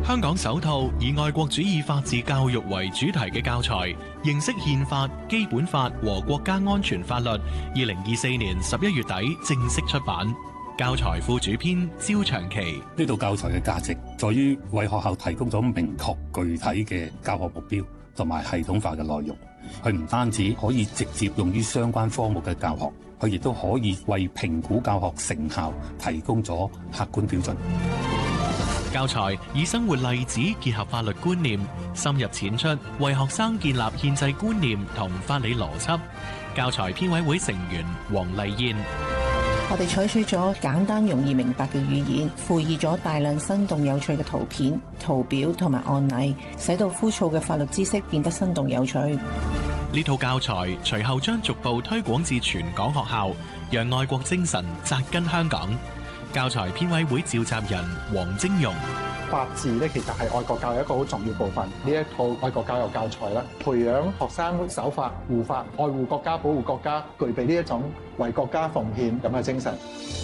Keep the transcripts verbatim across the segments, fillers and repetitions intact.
香港首套以愛國主義法治教育為主題嘅教材，認識憲法、基本法和國家安全法律。二零二四年十一月底正式出版。教材副主編焦長期： 呢套教材嘅價值在於為學校提供咗明確具體嘅教學目標同埋系統化嘅內容。佢唔單止可以直接用於相關科目嘅教學，佢亦都可以為評估教學成效提供咗客觀標準。 教材以生活例子結合法律觀念，深入淺出，為學生建立憲制觀念同法理邏輯。教材編委會成員黃麗燕： 我哋採取咗簡單容易明白嘅語言，附以咗大量生動有趣嘅圖片、圖表同埋案例，使到枯燥嘅法律知識變得生動有趣。 呢套教材隨後將逐步推廣至全港學校，讓愛國精神扎根香港。教材編委會召集人黃晶容： 法治咧，其實係愛國教育一個好重要部分。呢一套愛國教育教材咧，培養學生守法、護法、愛護國家、保護國家，具備呢一種為國家奉獻咁嘅精神。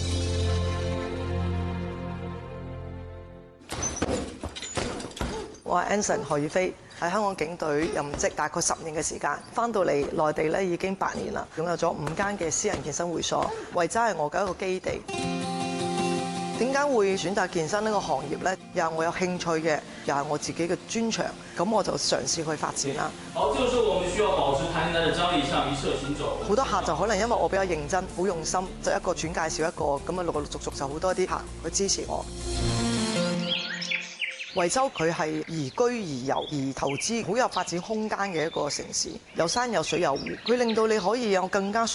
我係 Anson 何宇飛，喺香港警隊任職大概十年嘅時間，翻到嚟內地咧已經八年啦，擁有咗五間嘅私人健身會所，維州係我嘅一個基地。點解會選擇健身呢個行業呢？又係我有興趣嘅，又係我自己嘅專長，咁我就嘗試去發展啦。 好，這個時候我們需要保持彈性的張力，向一側行走。 好多客就可能因為我比較認真、好用心，就一個轉介紹一個，咁啊陸陸續續就好多啲客去支持我。惠州佢係宜居宜遊宜投資，好有發展空間嘅一個城市，有山有水有湖，佢令到你可以有更加